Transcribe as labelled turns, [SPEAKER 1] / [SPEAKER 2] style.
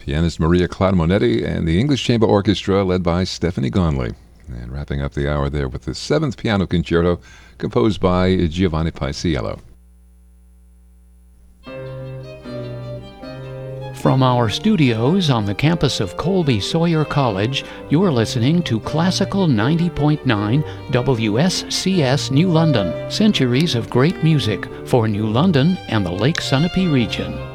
[SPEAKER 1] Pianist Maria Clara Monetti and the English Chamber Orchestra led by Stephanie Gonley. And wrapping up the hour there with the 7th Piano Concerto composed by Giovanni Paisiello.
[SPEAKER 2] From our studios on the campus of Colby Sawyer College, you're listening to Classical 90.9 WSCS New London. Centuries of great music for New London and the Lake Sunapee region.